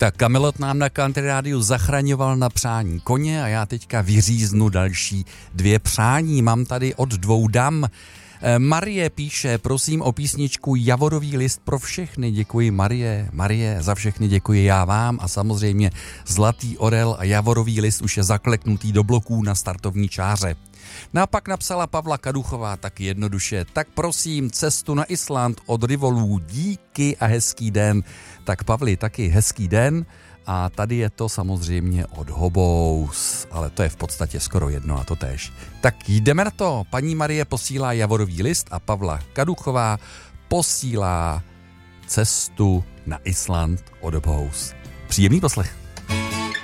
Tak Kamilot nám na Country Rádiu zachraňoval na přání koně a já teďka vyříznu další 2 přání. Mám tady od 2 dam. Marie píše, prosím o písničku Javorový list pro všechny. Děkuji Marie, za všechny děkuji já vám a samozřejmě Zlatý orel a Javorový list už je zakleknutý do bloků na startovní čáře. No a pak napsala Pavla Kaduchová tak jednoduše, tak prosím cestu na Island od Rivolů, díky a hezký den. Tak Pavli, taky hezký den a tady je to samozřejmě od Hobous, ale to je v podstatě skoro jedno a to též. Tak jdeme na to, paní Marie posílá Javorový list a Pavla Kaduchová posílá cestu na Island od Hobous. Příjemný poslech.